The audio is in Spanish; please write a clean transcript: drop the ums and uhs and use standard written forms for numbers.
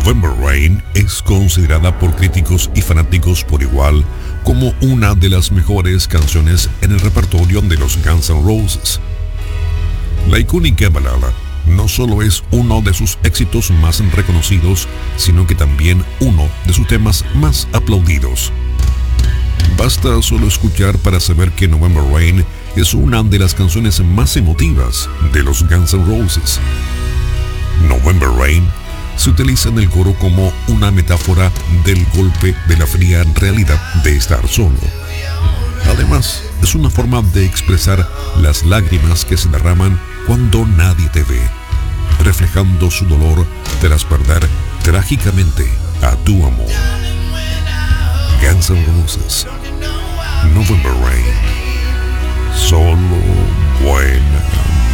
November Rain es considerada por críticos y fanáticos por igual como una de las mejores canciones en el repertorio de los Guns N' Roses. La icónica balada no solo es uno de sus éxitos más reconocidos, sino que también uno de sus temas más aplaudidos. Basta solo escuchar para saber que November Rain es una de las canciones más emotivas de los Guns N' Roses. November Rain se utiliza en el coro como una metáfora del golpe de la fría realidad de estar solo. Además, es una forma de expresar las lágrimas que se derraman cuando nadie te ve, reflejando su dolor tras perder trágicamente a tu amor. Guns N' Roses, November Rain, solo buena